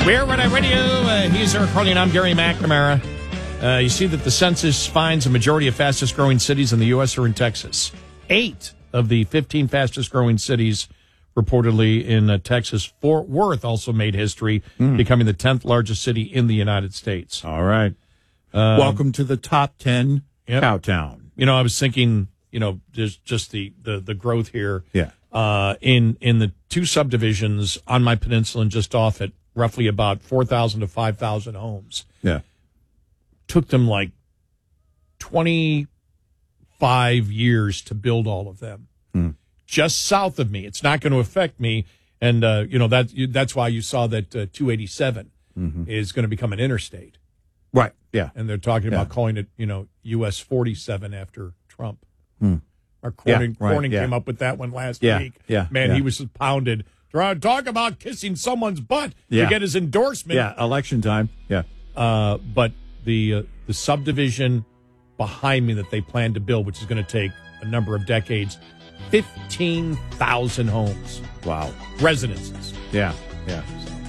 We're Red Eye Radio. He's Eric Harley, and I'm Gary McNamara. You see that the census finds a majority of fastest-growing cities in the U.S. are in Texas. 8 of the 15 fastest-growing cities reportedly in Texas. Fort Worth also made history, becoming the 10th largest city in the United States. All right. Welcome to the top 10 Cowtown. You know, I was thinking, just the growth here. Yeah. In the 2 subdivisions on my peninsula and just off it, roughly about 4,000 to 5,000 homes. Yeah. Took them like 25 years to build all of them. Just south of me. It's not going to affect me. And, that's why you saw that 287 is going to become an interstate. Right. Yeah. And they're talking about calling it, US 47 after Trump. Corning came up with that one last week. Yeah. Man, he was pounded. Talk about kissing someone's butt to get his endorsement. Yeah, election time. Yeah. But the subdivision behind me that they plan to build, which is going to take a number of decades, 15,000 homes. Wow. Residences. Yeah. Yeah.